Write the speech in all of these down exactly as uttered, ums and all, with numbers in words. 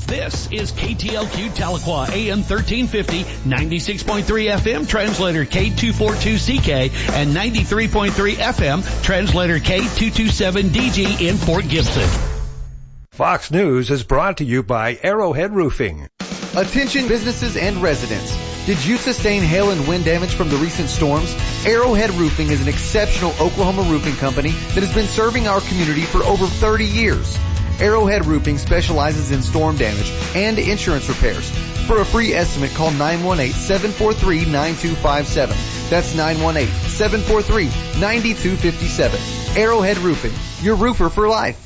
This is K T L Q Tahlequah, A M thirteen fifty, ninety-six point three F M, translator K two forty-two C K, and ninety-three point three F M, translator K two twenty-seven D G in Fort Gibson. Fox News is brought to you by Arrowhead Roofing. Attention businesses and residents. Did you sustain hail and wind damage from the recent storms? Arrowhead Roofing is an exceptional Oklahoma roofing company that has been serving our community for over thirty years. Arrowhead Roofing specializes in storm damage and insurance repairs. For a free estimate, call nine one eight, seven four three, nine two five seven. That's nine one eight, seven four three, nine two five seven. Arrowhead Roofing, your roofer for life.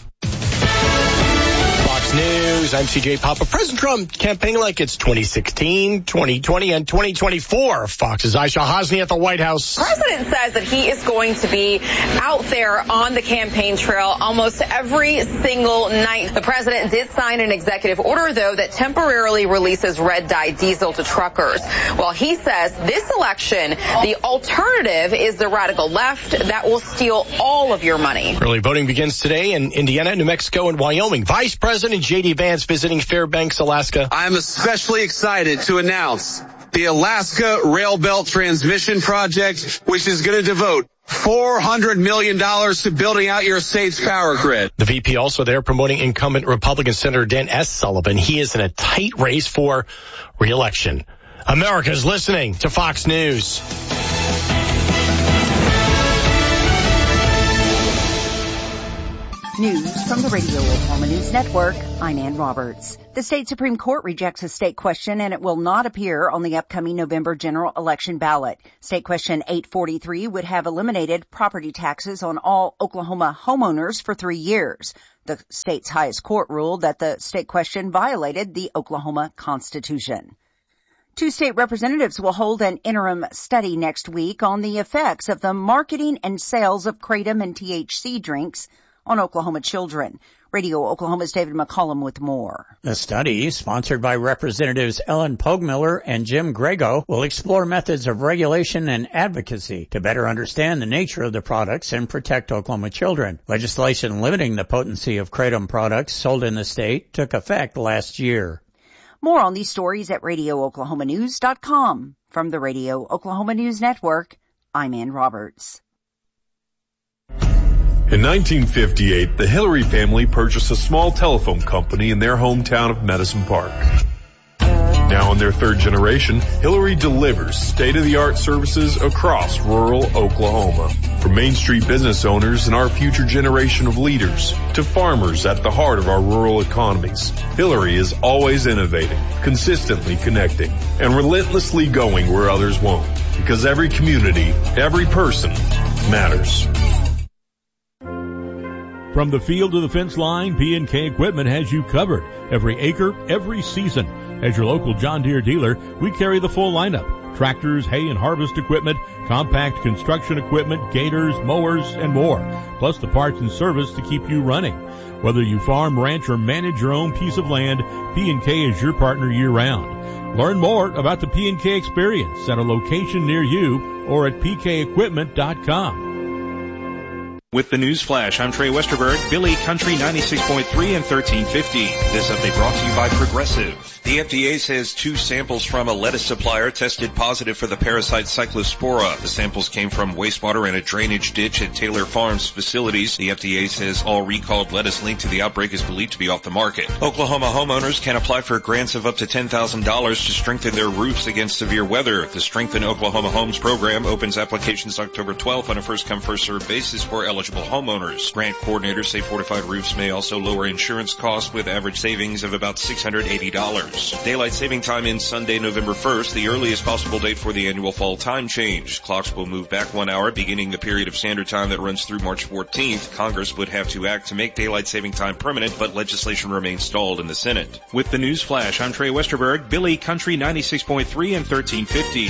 News. I'm C J Papa. President Trump campaigning like it's twenty sixteen, twenty twenty, and twenty twenty-four. Fox's Aisha Hosni at the White House. The president says that he is going to be out there on the campaign trail almost every single night. The president did sign an executive order, though, that temporarily releases red-dye diesel to truckers. Well, he says this election, the alternative is the radical left that will steal all of your money. Early voting begins today in Indiana, New Mexico, and Wyoming. Vice President J D Vance visiting Fairbanks, Alaska. I'm especially excited to announce the Alaska Rail Belt Transmission Project, which is going to devote four hundred million dollars to building out your state's power grid. The V P also there promoting incumbent Republican Senator Dan S. Sullivan. He is in a tight race for re-election. America's listening to Fox News. News from the Radio Oklahoma News Network. I'm Ann Roberts. The state Supreme Court rejects a state question and it will not appear on the upcoming November general election ballot. State question eight forty-three would have eliminated property taxes on all Oklahoma homeowners for three years. The state's highest court ruled that the state question violated the Oklahoma Constitution. Two state representatives will hold an interim study next week on the effects of the marketing and sales of kratom and T H C drinks on Oklahoma children. Radio Oklahoma's David McCollum with more. The study, sponsored by Representatives Ellen Pogmiller and Jim Grego, will explore methods of regulation and advocacy to better understand the nature of the products and protect Oklahoma children. Legislation limiting the potency of kratom products sold in the state took effect last year. More on these stories at radio oklahoma news dot com. From the Radio Oklahoma News Network, I'm Ann Roberts. In nineteen fifty-eight, the Hillary family purchased a small telephone company in their hometown of Medicine Park. Now in their third generation, Hillary delivers state-of-the-art services across rural Oklahoma. From Main Street business owners and our future generation of leaders to farmers at the heart of our rural economies, Hillary is always innovating, consistently connecting, and relentlessly going where others won't. Because every community, every person matters. From the field to the fence line, P and K Equipment has you covered. Every acre, every season. As your local John Deere dealer, we carry the full lineup. Tractors, hay and harvest equipment, compact construction equipment, gators, mowers, and more. Plus the parts and service to keep you running. Whether you farm, ranch, or manage your own piece of land, P and K is your partner year-round. Learn more about the P and K experience at a location near you or at p k equipment dot com. With the News Flash, I'm Trey Westerberg, Billy Country ninety-six point three and thirteen fifty. This update brought to you by Progressive. The F D A says two samples from a lettuce supplier tested positive for the parasite Cyclospora. The samples came from wastewater in a drainage ditch at Taylor Farms facilities. The F D A says all recalled lettuce linked to the outbreak is believed to be off the market. Oklahoma homeowners can apply for grants of up to ten thousand dollars to strengthen their roofs against severe weather. The Strengthen Oklahoma Homes program opens applications October twelfth on a first-come, first-served basis for eligible homeowners. Grant coordinators say fortified roofs may also lower insurance costs with average savings of about six hundred eighty dollars. Daylight saving time ends Sunday, November first, the earliest possible date for the annual fall time change. Clocks will move back one hour, beginning the period of standard time that runs through March fourteenth. Congress would have to act to make daylight saving time permanent, but legislation remains stalled in the Senate. With the News Flash, I'm Trey Westerberg, Billy Country ninety-six point three and thirteen fifty.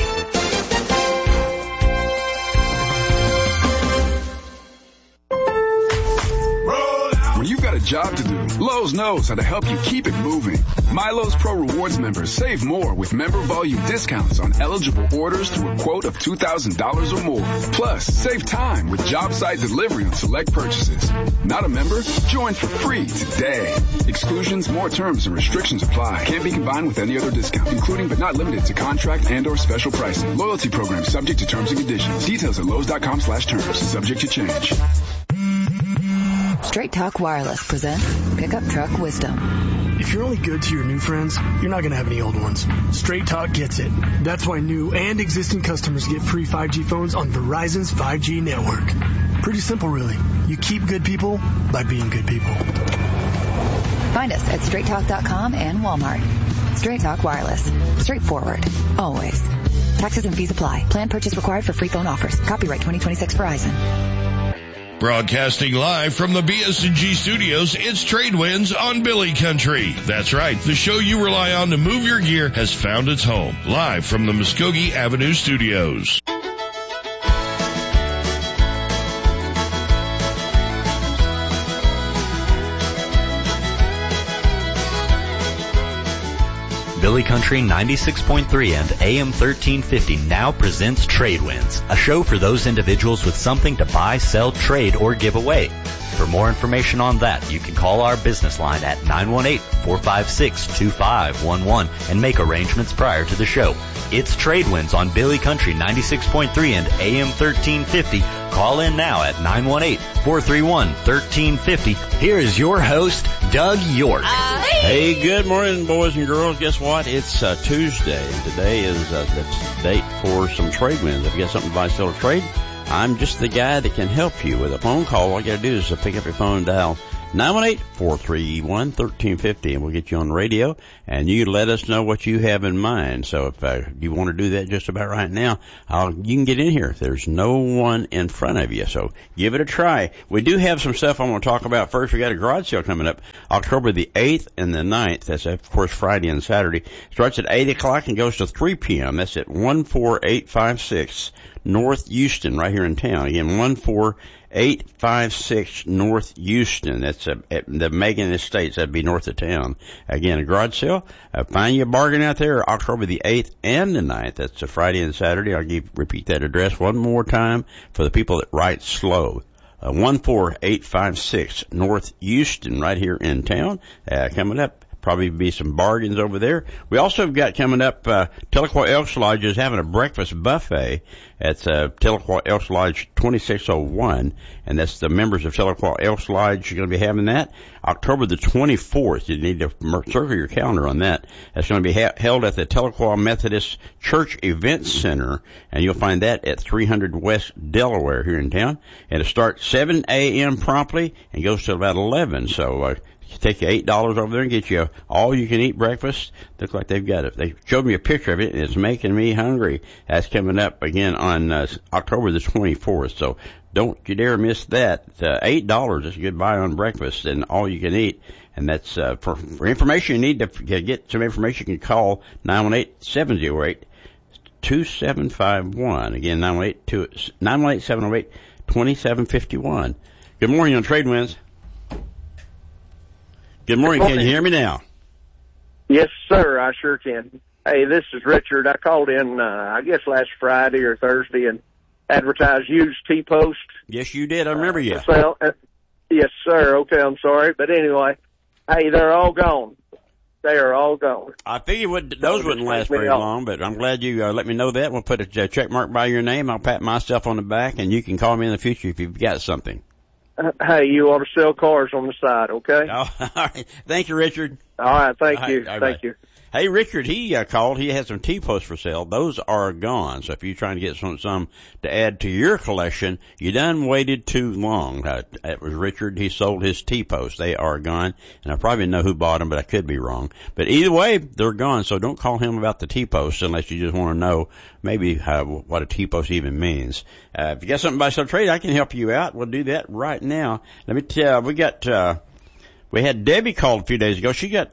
job to do, Lowe's knows how to help you keep it moving. My Lowe's Pro Rewards members save more with member volume discounts on eligible orders through a quote of two thousand dollars or more. Plus, save time with job site delivery on select purchases. Not a member? Join for free today. Exclusions, more terms, and restrictions apply. Can't be combined with any other discount, including but not limited to contract and or special pricing. Loyalty program subject to terms and conditions. Details at Lowe's.com slash terms. Subject to change. Straight Talk Wireless presents Pickup Truck Wisdom. If you're only good to your new friends, you're not going to have any old ones. Straight Talk gets it. That's why new and existing customers get free five G phones on Verizon's five G network. Pretty simple, really. You keep good people by being good people. Find us at straight talk dot com and Walmart. Straight Talk Wireless. Straightforward. Always. Taxes and fees apply. Plan purchase required for free phone offers. Copyright twenty twenty-six Verizon. Broadcasting live from the B S and G studios, it's Trade Winds on Billy Country. That's right, the show you rely on to move your gear has found its home. Live from the Muskogee Avenue studios. Billy Country ninety-six point three and A M thirteen fifty now presents Trade Winds, a show for those individuals with something to buy, sell, trade, or give away. For more information on that, you can call our business line at nine one eight, four five six, two five one one and make arrangements prior to the show. It's Trade Winds on Billy Country ninety-six point three and A M thirteen fifty. Call in now at nine one eight, four three one, one three five zero. Here is your host, Doug York. Uh, hey. hey, good morning, boys and girls. Guess what? It's uh, Tuesday, and today is uh, the date for some trade winds. If you got something to buy, sell, or trade, I'm just the guy that can help you with a phone call. All you got to do is uh, pick up your phone and dial nine one eight, four three one, one three five zero, and we'll get you on the radio, and you let us know what you have in mind. So if uh, you want to do that just about right now, I'll, you can get in here. There's no one in front of you, so give it a try. We do have some stuff I want to talk about. First, we got a garage sale coming up October the eighth and the ninth. That's, of course, Friday and Saturday. Starts at eight o'clock and goes to three p.m. That's at one four eight five six North Houston, right here in town. Again, one four eight five six North Houston. That's uh, at the Megan Estates. That'd be north of town. Again, a garage sale. Uh, find you a bargain out there October the eighth and the ninth. That's a Friday and Saturday. I'll give, repeat that address one more time for the people that write slow. Uh, one four eight five six North Houston, right here in town. Uh, coming up. Probably be some bargains over there. We also have got coming up, uh, Tahlequah Elks Lodge is having a breakfast buffet. It's, uh, Tahlequah Elks Lodge twenty-six oh one, and that's the members of Tahlequah Elks Lodge. You're going to be having that October the twenty-fourth. You need to circle your calendar on that. That's going to be ha- held at the Tahlequah Methodist Church Event Center, and you'll find that at three hundred West Delaware here in town. And it starts seven a.m. promptly and goes till about eleven, so, uh, take you eight dollars over there and get you all you can eat breakfast. Looks like they've got it. They showed me a picture of it, and it's making me hungry. That's coming up again on uh, October the twenty-fourth. So don't you dare miss that. Uh, eight dollars is a good buy on breakfast and all you can eat. And that's uh, for, for information you need to get some information. You can call nine one eight, seven oh eight, two seven five one. Again, nine one eight, seven oh eight, two seven five one. Good morning on Trade Winds. Good morning. Good morning. Can you hear me now? Yes, sir. I sure can. Hey, this is Richard. I called in, uh, I guess last Friday or Thursday and advertised used T-post. Yes, you did. I remember uh, you. Sell. Uh, yes, sir. Okay, I'm sorry. But anyway, hey, they're all gone. They are all gone. I figured would, those so wouldn't last very long, but I'm glad you uh, let me know that. We'll put a check mark by your name. I'll pat myself on the back, and you can call me in the future if you've got something. Hey, you ought to sell cars on the side, okay? Oh, all right. Thank you, Richard. All right, thank all you. Right, thank right. you. Hey, Richard, he uh, called. He had some T-posts for sale. Those are gone. So if you're trying to get some, some to add to your collection, you done waited too long. Uh, it was Richard. He sold his T-posts. They are gone. And I probably know who bought them, but I could be wrong. But either way, they're gone. So don't call him about the T-posts unless you just want to know maybe how, what a T-post even means. Uh, if you got something by some trade, I can help you out. We'll do that right now. Let me tell you, we got, uh, we had Debbie called a few days ago. She got, uh,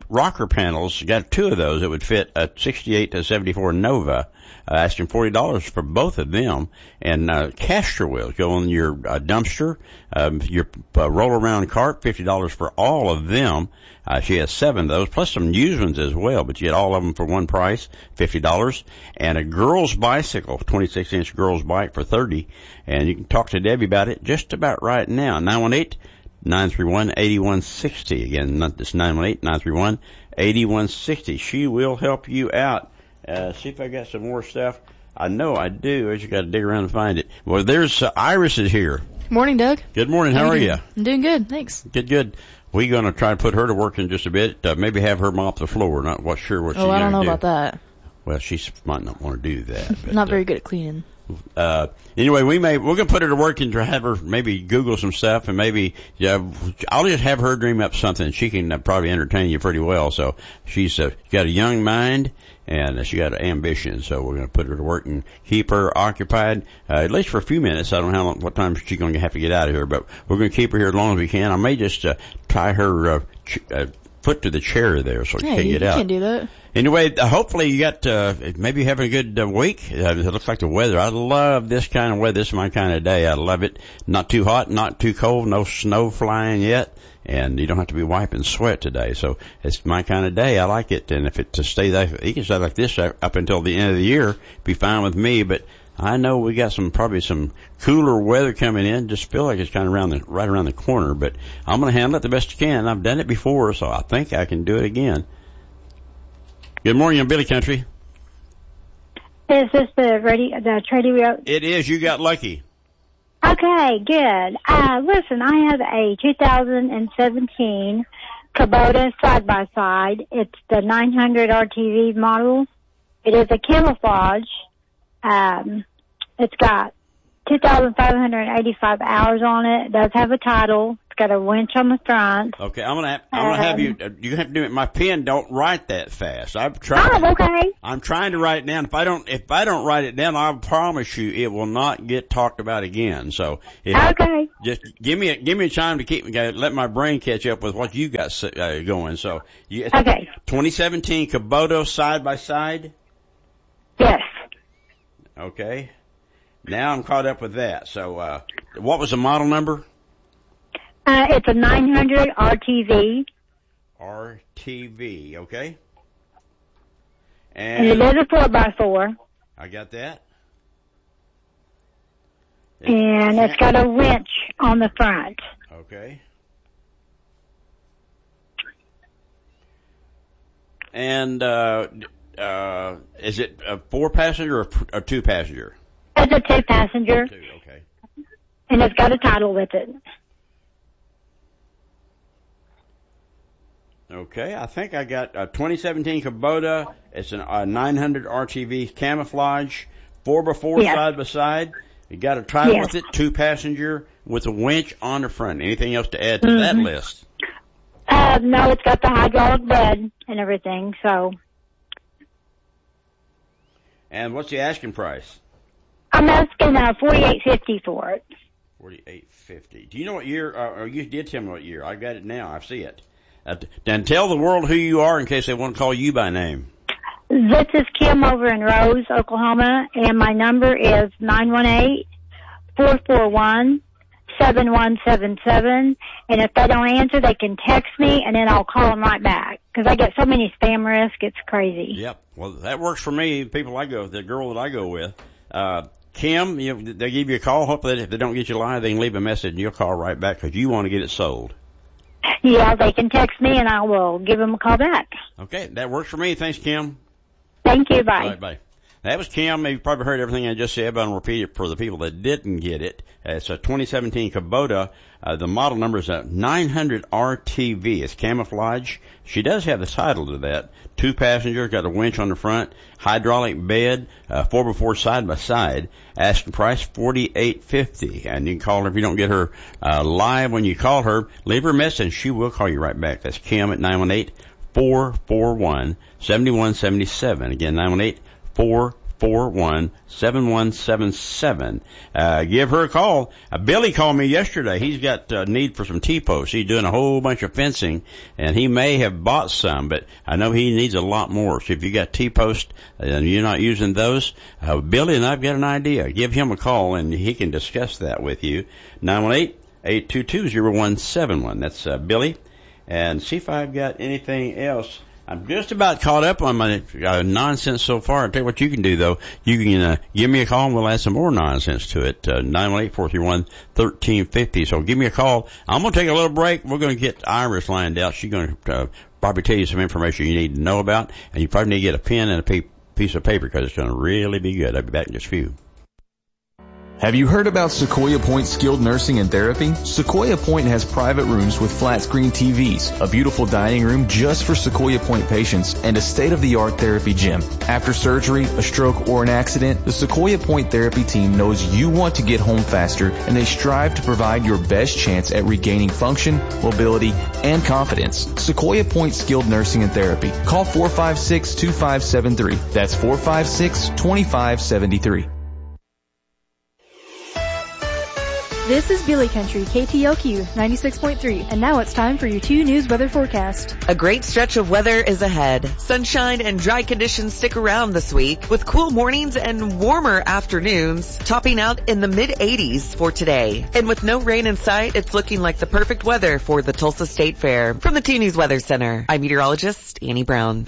rocker panels. Got two of those that would fit a sixty-eight to seventy-four Nova. Uh, asking forty dollars for both of them. And uh, caster wheels go on your uh, dumpster, um, your uh, roll-around cart, fifty dollars for all of them. Uh, she has seven of those, plus some used ones as well, but you get all of them for one price, fifty dollars. And a girl's bicycle, twenty-six inch girl's bike for thirty dollars. And you can talk to Debbie about it just about right now. nine one eight, nine three one, eight one six zero. Again, not this nine one eight, nine three one, eight one six zero. She will help you out. Uh, see if I got some more stuff. I know I do. I just got to dig around and find it. Well, there's uh, Iris is here. Morning, Doug. Good morning. How, How are you? I'm doing good. Thanks. Good, good. We're going to try to put her to work in just a bit. Uh, maybe have her mop the floor. Not what sure what she's going to do. Oh, I don't know do. about that. Well, she might not want to do that. But, not very uh, good at cleaning. Uh, anyway, we may, we're going to put her to work and have her maybe Google some stuff and maybe, yeah, I'll just have her dream up something. She can uh, probably entertain you pretty well. So she's uh, got a young mind and uh, she got an ambition. So we're going to put her to work and keep her occupied, uh, at least for a few minutes. I don't know how long, what time she's going to have to get out of here, but we're going to keep her here as long as we can. I may just, uh, tie her, uh, ch- uh foot to the chair there so she yeah, can't you, get out. You can do that. Anyway, uh, hopefully you got, uh, maybe having a good uh, week. Uh, it looks like the weather. I love this kind of weather. This is my kind of day. I love it. Not too hot, not too cold, no snow flying yet. And you don't have to be wiping sweat today. So it's my kind of day. I like it. And if it to stay that, you can stay like this up until the end of the year, be fine with me. But I know we got some, probably some cooler weather coming in. Just feel like it's kind of around the, right around the corner, but I'm going to handle it the best I can. I've done it before, so I think I can do it again. Good morning, Billy Country. Is this the ready, the radio? It is. You got lucky. Okay, good. Uh, listen, I have a two thousand seventeen Kubota side-by-side. It's the nine hundred R T V model. It is a camouflage. Um, it's got two thousand five hundred eighty-five hours on it. It does have a title. It's got a winch on the front. Okay, I'm gonna have, I'm gonna have um, you. Uh, you have to do it. My pen don't write that fast. I'm trying. Oh, okay. I'm trying to write it down. If I don't, if I don't write it down, I promise you it will not get talked about again. So, if, okay. Just give me a give me a time to keep let my brain catch up with what you got uh, going. So, you, okay. twenty seventeen Kubota side by side. Yes. Okay. Now I'm caught up with that. So, uh, what was the model number? Uh, it's a nine hundred R T V. R T V, okay. And, and it is a four by four. I got that. And it's got a winch on the front. Okay. And, uh, uh, is it a four passenger or a two passenger? It's a two passenger. Two, okay. And it's got a title with it. Okay, I think I got a twenty seventeen Kubota. It's an, a nine hundred R T V camouflage, four by four yes. side by side. You got a title yes. with it, two passenger with a winch on the front. Anything else to add to mm-hmm. that list? Uh, no, it's got the hydraulic bed and everything, so. And what's the asking price? I'm asking uh, forty-eight fifty for it. Forty-eight fifty. Do you know what year? Uh, or you did tell me what year? I got it now. I see it. Uh, then tell the world who you are in case they want to call you by name. This is Kim over in Rose, Oklahoma, and my number is nine one eight, four four one, seven one seven seven. And if they don't answer, they can text me, and then I'll call them right back. Because I get so many spam risks, it's crazy. Yep. Well, that works for me. People I go, the girl that I go with. Uh, Kim, you know, they give you a call. Hopefully, if they don't get you live, they can leave a message, and you'll call right back because you want to get it sold. Yeah, they can text me, and I will give them a call back. Okay, that works for me. Thanks, Kim. Thank you. Bye. All right, bye. That was Kim. You've probably heard everything I just said, but I'll repeat it for the people that didn't get it. It's a twenty seventeen Kubota. Uh, the model number is a nine hundred R T V. It's camouflage. She does have the title to that. Two passengers, got a winch on the front, hydraulic bed, uh, four by four side by side. Asking price forty-eight fifty. And you can call her if you don't get her uh, live when you call her. Leave her a message. She will call you right back. That's Kim at nine one eight, four four one, seven one seven seven. Again, nine one eight, four four one, seven one seven seven. Uh, give her a call. Uh, Billy called me yesterday. He's got a uh, need for some T-posts. He's doing a whole bunch of fencing, and he may have bought some, but I know he needs a lot more. So if you got T-posts and you're not using those, uh, Billy and I've got an idea. Give him a call, and he can discuss that with you. nine one eight, eight two two, zero one seven one. That's uh, Billy. And see if I've got anything else. I'm just about caught up on my uh, nonsense so far. I'll tell you what you can do, though. You can uh, give me a call, and we'll add some more nonsense to it. Uh, nine one eight, four three one, one three five zero. So give me a call. I'm going to take a little break. We're going to get Iris lined out. She's going to uh, probably tell you some information you need to know about, and you probably need to get a pen and a pe- piece of paper because it's going to really be good. I'll be back in just a few. Have you heard about Sequoia Point Skilled Nursing and Therapy? Sequoia Point has private rooms with flat screen T Vs, a beautiful dining room just for Sequoia Point patients, and a state-of-the-art therapy gym. After surgery, a stroke, or an accident, the Sequoia Point Therapy team knows you want to get home faster, and they strive to provide your best chance at regaining function, mobility, and confidence. Sequoia Point Skilled Nursing and Therapy. Call four five six, two five seven three. That's four five six, two five seven three. This is Billy Country, K T L Q ninety-six point three, and now it's time for your two news weather forecast. A great stretch of weather is ahead. Sunshine and dry conditions stick around this week, with cool mornings and warmer afternoons, topping out in the mid eighties for today. And with no rain in sight, it's looking like the perfect weather for the Tulsa State Fair. From the two News Weather Center, I'm meteorologist Annie Brown.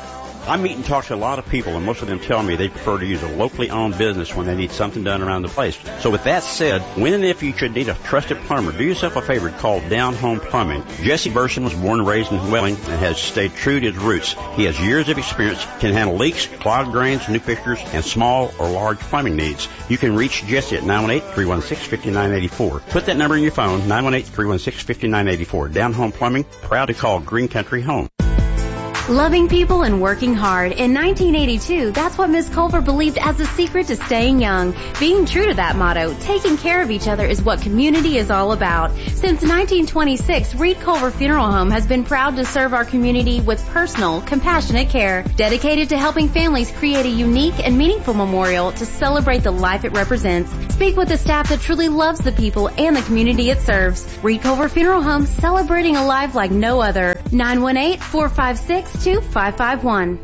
I meet and talk to a lot of people, and most of them tell me they prefer to use a locally owned business when they need something done around the place. So with that said, when and if you should need a trusted plumber, do yourself a favor, call Down Home Plumbing. Jesse Burson was born and raised in Welling and has stayed true to his roots. He has years of experience, can handle leaks, clogged drains, new fixtures, and small or large plumbing needs. You can reach Jesse at nine one eight, three one six, five nine eight four. Put that number in your phone, nine one eight, three one six, five nine eight four. Down Home Plumbing, proud to call Green Country home. Loving people and working hard. In nineteen eighty-two, that's what Miss Culver believed as the secret to staying young. Being true to that motto, taking care of each other is what community is all about. Since nineteen twenty-six, Reed Culver Funeral Home has been proud to serve our community with personal, compassionate care, dedicated to helping families create a unique and meaningful memorial to celebrate the life it represents. Speak with the staff that truly loves the people and the community it serves. Reed Culver Funeral Home, celebrating a life like no other. nine one eight, four five six, two five five one.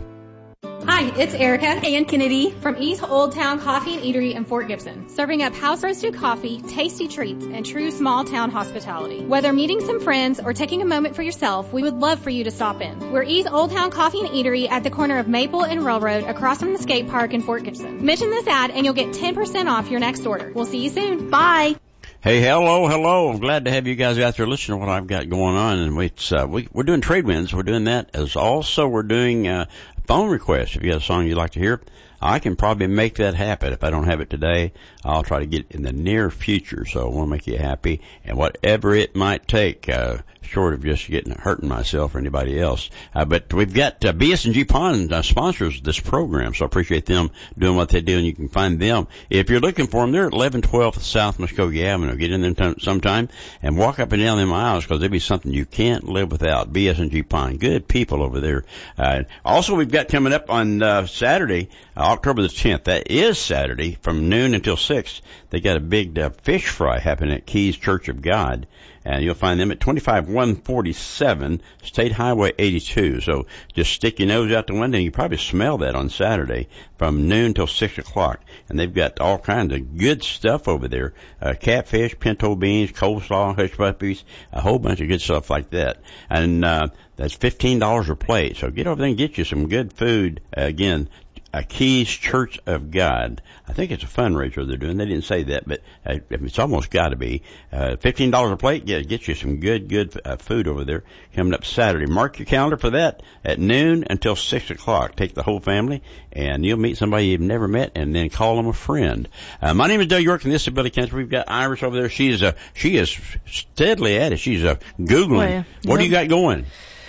Hi, it's Erica and Kennedy from East Old Town Coffee and Eatery in Fort Gibson, serving up house-roasted coffee, tasty treats, and true small-town hospitality. Whether meeting some friends or taking a moment for yourself, we would love for you to stop in. We're East Old Town Coffee and Eatery at the corner of Maple and Railroad across from the skate park in Fort Gibson. Mention this ad and you'll get ten percent off your next order. We'll see you soon. Bye! Hey, hello, hello. I'm glad to have you guys out there listening to what I've got going on. And we, uh, we, we're doing trade winds. We're doing that as also we're doing, uh, phone requests. If you have a song you'd like to hear, I can probably make that happen. If I don't have it today, I'll try to get it in the near future. So I want to make you happy, and whatever it might take, uh, short of just getting hurting myself or anybody else. Uh, but we've got uh, B S and G Pond uh, sponsors this program, so I appreciate them doing what they do, and you can find them. If you're looking for them, they're at eleven twelve South Muskogee Avenue. Get in there t- sometime and walk up and down them aisles because there'll be something you can't live without. B S and G Pond. Good people over there. Uh, also, we've got coming up on uh, Saturday, uh, October the tenth. That is Saturday from noon until six. They got a big uh, fish fry happening at Keys Church of God. And you'll find them at twenty-five one forty-seven State Highway eighty-two. So just stick your nose out the window and you probably smell that on Saturday from noon till six o'clock. And they've got all kinds of good stuff over there. Uh, catfish, pinto beans, coleslaw, hush puppies, a whole bunch of good stuff like that. And, uh, that's fifteen dollars a plate. So get over there and get you some good food. Uh, again, a Keys Church of God. I think it's a fundraiser they're doing. They didn't say that, but uh, it's almost got to be. Uh, fifteen dollars a plate, yeah, get you some good, good uh, food over there coming up Saturday. Mark your calendar for that at noon until six o'clock. Take the whole family, and you'll meet somebody you've never met, and then call them a friend. Uh, my name is Doug York, and this is Billy Country. We've got Iris over there. She is, uh, she is steadily at it. She's uh, Googling. Oh, yeah. What Yep. do you got going?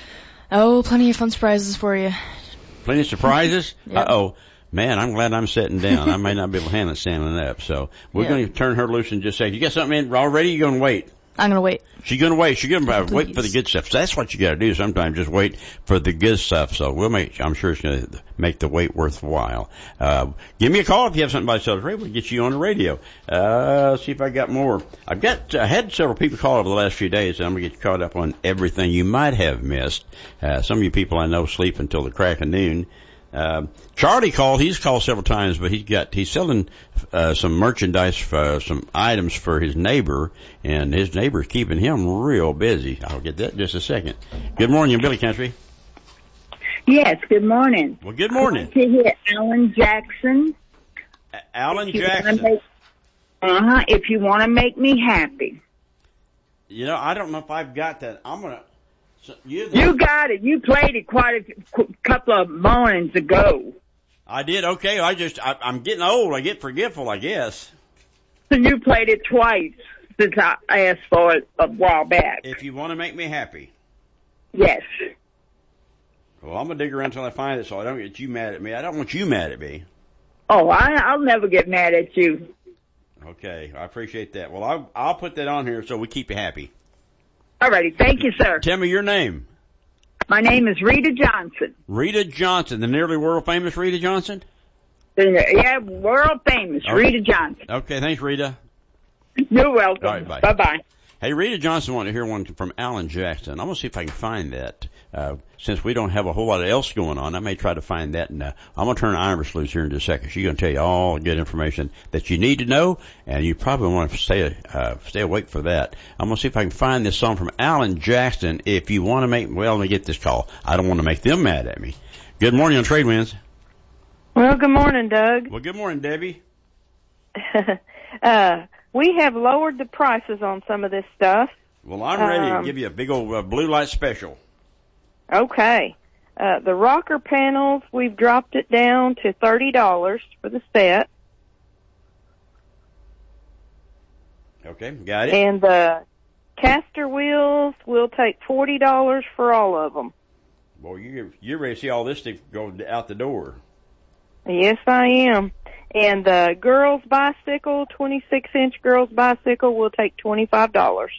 Oh, plenty of fun surprises for you. Plenty of surprises? Yep. Uh-oh. Man, I'm glad I'm sitting down. I may not be able to handle it standing up. So we're Yeah. going to turn her loose in just a second. You got something in already? You're going to wait? I'm going to wait. She's going to wait. She's going to wait for the good stuff. So that's what you got to do sometimes, just wait for the good stuff. So we'll make, I'm sure it's going to make the wait worthwhile. Uh, give me a call if you have something by Sellers Radio. We'll get you on the radio. Uh, see if I got more. I've got, I had several people call over the last few days, and I'm going to get you caught up on everything you might have missed. Uh, some of you people I know sleep until the crack of noon. Uh, Charlie called. He's called several times, but he's got, he's selling, uh, some merchandise, for, uh, some items for his neighbor, and his neighbor's keeping him real busy. I'll get that in just a second. Good morning, Billy Country. Yes, good morning. Well, good morning. To hear Alan Jackson. Uh, Alan Jackson. Uh huh. If you want to make me happy. You know, I don't know if I've got that. I'm gonna. So you, you got it. You played it quite a couple of mornings ago. I did. Okay. I just, I, I'm getting old. I get forgetful, I guess. You played it twice since I asked for it a while back. If you want to make me happy. Yes. Well, I'm going to dig around until I find it so I don't get you mad at me. I don't want you mad at me. Oh, I, I'll never get mad at you. Okay. I appreciate that. Well, I'll, I'll put that on here so we keep you happy. All righty. Thank you, sir. Tell me your name. My name is Rita Johnson. Rita Johnson, the nearly world famous Rita Johnson? Yeah, world famous, okay. Rita Johnson. Okay, thanks, Rita. You're welcome. All right, bye. Bye-bye. Hey, Rita Johnson wanted to hear one from Alan Jackson. I'm going to see if I can find that. Uh, since we don't have a whole lot else going on, I may try to find that. And uh, I'm going to turn Iris loose here in just a second. She's going to tell you all the good information that you need to know, and you probably want to stay uh, stay awake for that. I'm going to see if I can find this song from Alan Jackson. If you want to make, well, let me get this call. I don't want to make them mad at me. Good morning on Trade Winds. Well, good morning, Doug. Well, good morning, Debbie. uh, we have lowered the prices on some of this stuff. Well, I'm ready um, to give you a big old uh, blue light special. Okay. Uh, the rocker panels, we've dropped it down to thirty dollars for the set. Okay, got it. And the caster wheels, we'll take forty dollars for all of them. Boy, you, you're ready to see all this stuff go out the door. Yes, I am. And the girls' bicycle, twenty-six inch girls' bicycle, will take twenty-five dollars.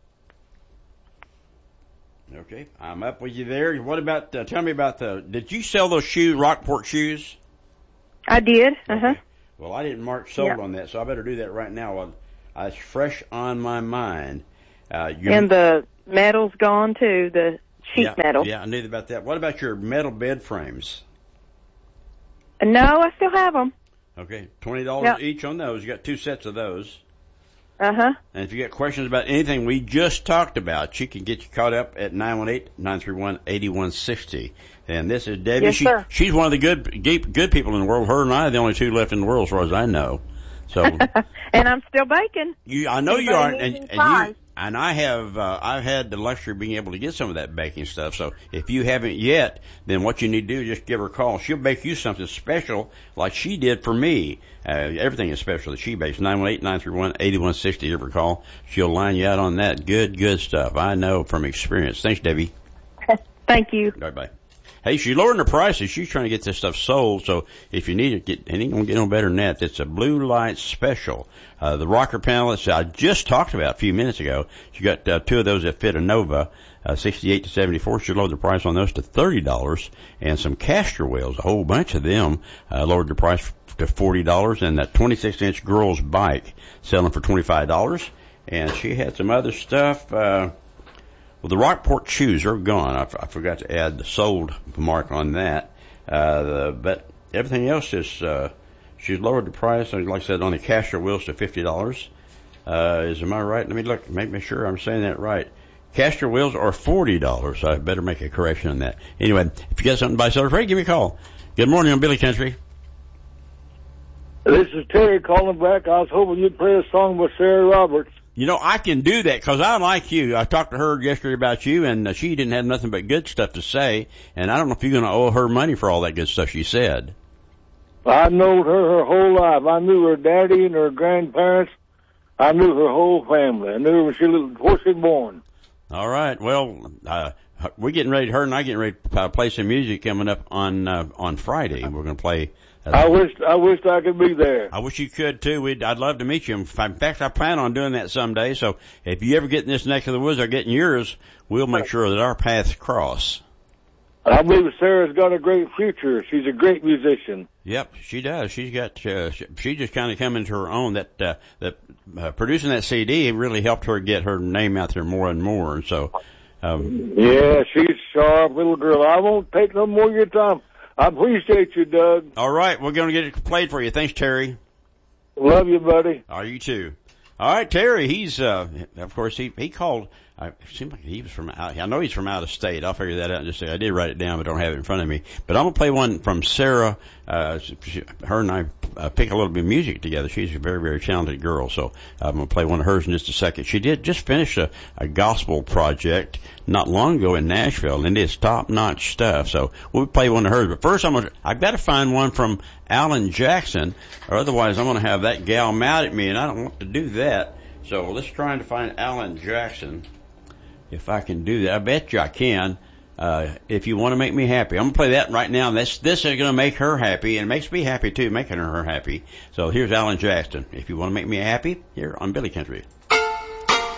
Okay, I'm up with you there. What about, uh, tell me about the, did you sell those shoes, Rockport shoes? I did, uh-huh. Okay. Well, I didn't mark sold yep. on that, so I better do that right now while uh, it's fresh on my mind. Uh, and the metal's gone too, the sheet yeah, metal. Yeah, I knew about that. What about your metal bed frames? No, I still have them. Okay, twenty dollars yep. each on those. You got two sets of those. Uh-huh. And if you got questions about anything we just talked about, she can get you caught up at nine one eight, nine three one, eight one six zero. And this is Debbie. Yes, she, sir. She's one of the good good people in the world. Her and I are the only two left in the world as far as I know. So. And I'm still baking. You, I know Anybody you are. And, and, you, pies? and I have, uh, I've had the luxury of being able to get some of that baking stuff. So if you haven't yet, then what you need to do is just give her a call. She'll bake you something special like she did for me. Uh, everything is special that she bakes. nine one eight, nine three one, eight one six zero. Give her a call. She'll line you out on that. Good, good stuff. I know from experience. Thanks, Debbie. Thank you. All right, bye. Hey, she's lowering the prices. She's trying to get this stuff sold. So if you need it, get, it ain't going to get no better than that. It's a blue light special. Uh, the rocker panelists I just talked about a few minutes ago. She got uh, two of those that fit a Nova, uh, sixty-eight to seventy-four. She lowered the price on those to thirty dollars. And some caster wheels, a whole bunch of them, uh, lowered the price to forty dollars. And that twenty-six inch girl's bike selling for twenty-five dollars. And she had some other stuff, uh, well, the Rockport shoes are gone. I, f- I forgot to add the sold mark on that. Uh, the, but everything else is, uh, she's lowered the price, like I said, on the caster wheels to fifty dollars. Uh, is, am I right? Let me look, make me sure I'm saying that right. Caster wheels are forty dollars. I better make a correction on that. Anyway, if you got something to buy, sell, or trade, give me a call. Good morning on Billy Country. This is Terry calling back. I was hoping you'd play a song with Sarah Roberts. You know, I can do that because I like you. I talked to her yesterday about you, and uh, she didn't have nothing but good stuff to say. And I don't know if you're going to owe her money for all that good stuff she said. I knowed her her whole life. I knew her daddy and her grandparents. I knew her whole family. I knew her when she was, before she was born. All right. Well, uh, we're getting ready. Her and I getting ready to play some music coming up on uh, on Friday. We're going to play. Uh, I wish I wish I could be there. I wish you could too. We'd, I'd love to meet you. In fact, I plan on doing that someday. So if you ever get in this neck of the woods or get in yours, we'll make sure that our paths cross. I believe Sarah's got a great future. She's a great musician. Yep, she does. She's got. Uh, she, she just kind of come into her own. That uh, that uh, producing that C D really helped her get her name out there more and more. And so. Um, yeah, she's a sharp little girl. I won't take no more of your time. I appreciate you, Doug. All right, we're going to get it played for you. Thanks, Terry. Love you, buddy. Oh, you too. All right, Terry, he's, uh, of course, he, he called, I, it seemed like he was from out, I know he's from out of state. I'll figure that out in just a second. I did write it down, but don't have it in front of me. But I'm going to play one from Sarah. Uh, she, her and I uh, pick a little bit of music together. She's a very, very talented girl. So I'm going to play one of hers in just a second. She did just finish a, a gospel project not long ago in Nashville, and it's top-notch stuff. So we'll play one of hers. But first, I'm going to, I've got to find one from Alan Jackson, or otherwise I'm going to have that gal mad at me, and I don't want to do that. So let's try to find Alan Jackson, if I can do that. I bet you I can. Uh, if you want to make me happy, I'm going to play that right now. This, this is going to make her happy, and it makes me happy too, making her happy. So here's Alan Jackson. If you want to make me happy, here on Billy Country.